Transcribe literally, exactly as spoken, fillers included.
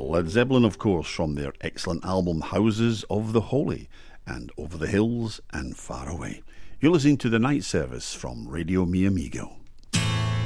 Led Zeppelin, of course, from their excellent album Houses of the Holy and Over the Hills and Far Away. You're listening to The Night Service from Radio Mi Amigo.